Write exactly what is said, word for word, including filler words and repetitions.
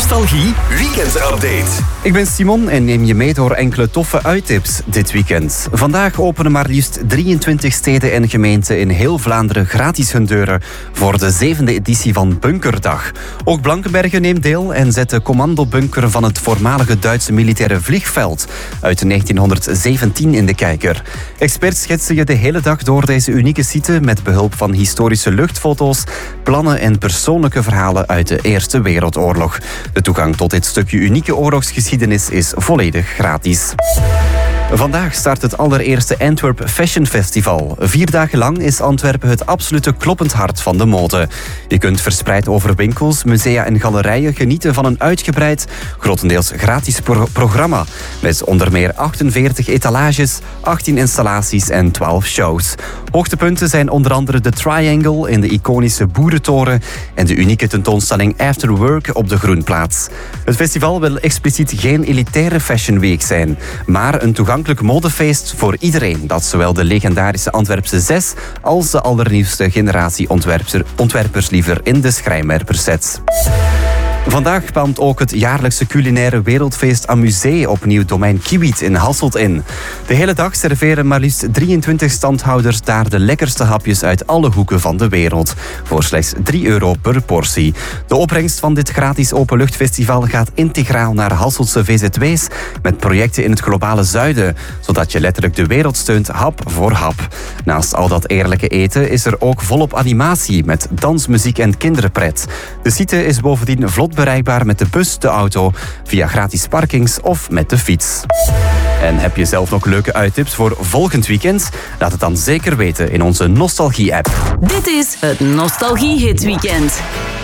Nostalgie Weekend Update. Ik ben Simon en neem je mee door enkele toffe uittips dit weekend. Vandaag openen maar liefst drieëntwintig steden en gemeenten in heel Vlaanderen gratis hun deuren voor de zevende editie van Bunkerdag. Ook Blankenberge neemt deel en zet de commandobunker van het voormalige Duitse militaire vliegveld uit negentienhonderdzeventien in de kijker. Experts schetsen je de hele dag door deze unieke site met behulp van historische luchtfoto's, plannen en persoonlijke verhalen uit de Eerste Wereldoorlog. De toegang tot dit stukje unieke oorlogsgeschiedenis is volledig gratis. Vandaag start het allereerste Antwerp Fashion Festival. Vier dagen lang is Antwerpen het absolute kloppend hart van de mode. Je kunt verspreid over winkels, musea en galerijen genieten van een uitgebreid, grotendeels gratis pro- programma. Met onder meer achtenveertig etalages, achttien installaties en twaalf shows. Hoogtepunten zijn onder andere de Triangle in de iconische Boerentoren en de unieke tentoonstelling After Work op de Groenplaats. Het festival wil expliciet geen elitaire fashion week zijn, maar een toegankelijk modefeest voor iedereen dat zowel de legendarische Antwerpse zes als de allernieuwste generatie ontwerpers liever in de schrijnwerpers zet. Vandaag paalmt ook het jaarlijkse culinaire wereldfeest Amusee opnieuw domein Kiewit in Hasselt in. De hele dag serveren maar liefst drieëntwintig standhouders daar de lekkerste hapjes uit alle hoeken van de wereld. Voor slechts drie euro per portie. De opbrengst van dit gratis openluchtfestival gaat integraal naar Hasseltse V Z W's met projecten in het globale zuiden, zodat je letterlijk de wereld steunt hap voor hap. Naast al dat eerlijke eten is er ook volop animatie met dans, muziek en kinderpret. De site is bovendien vlot bereikbaar met de bus, de auto, via gratis parkings of met de fiets. En heb je zelf nog leuke uittips voor volgend weekend? Laat het dan zeker weten in onze Nostalgie-app. Dit is het Nostalgie Hit Weekend.